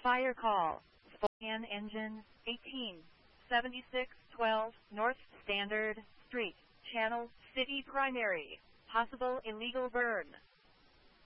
Fire call. Spokane engine, 187612 North Standard Street, Channel City Primary. Possible illegal burn.